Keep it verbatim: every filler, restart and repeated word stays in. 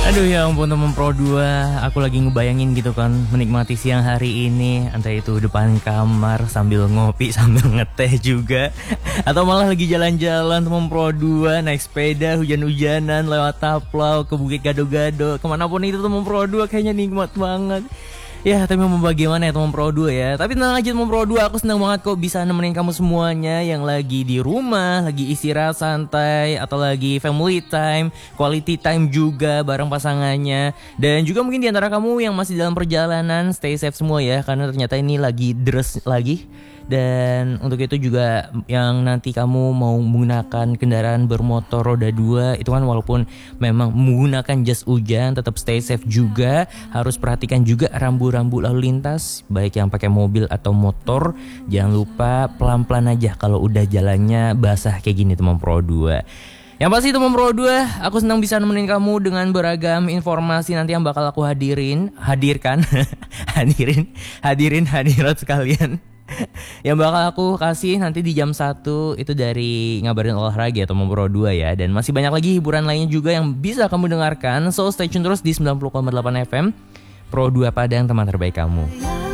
Aduh ya ampun teman Pro dua, aku lagi ngebayangin gitu kan menikmati siang hari ini, entah itu depan kamar sambil ngopi sambil ngeteh juga, atau malah lagi jalan-jalan teman Pro dua, naik sepeda hujan-hujanan lewat Taplau ke Bukit Gado-Gado, kemanapun itu teman Pro dua kayaknya nikmat banget. Ya tapi mau bagaimana ya teman Pro dua ya. Tapi tenang aja teman Pro dua, aku senang banget kok bisa nemenin kamu semuanya yang lagi di rumah, lagi istirahat santai, atau lagi family time, quality time juga bareng pasangannya. Dan juga mungkin di antara kamu yang masih dalam perjalanan, stay safe semua ya, karena ternyata ini lagi deres lagi. Dan untuk itu juga yang nanti kamu mau menggunakan kendaraan bermotor roda dua, itu kan walaupun memang menggunakan jas hujan, tetap stay safe juga. Harus perhatikan juga rambu-rambu lalu lintas, baik yang pakai mobil atau motor. Jangan lupa pelan-pelan aja kalau udah jalannya basah kayak gini teman Pro dua. Yang pasti teman Pro dua, aku senang bisa nemenin kamu dengan beragam informasi nanti yang bakal aku hadirin, hadirkan, hadirin, hadirin hadirat sekalian. Yang bakal aku kasih nanti di jam satu itu dari ngabarin olahraga ya teman Pro dua ya. Dan masih banyak lagi hiburan lainnya juga yang bisa kamu dengarkan. So stay tune terus di sembilan puluh koma delapan F M Pro dua Padang, teman terbaik kamu.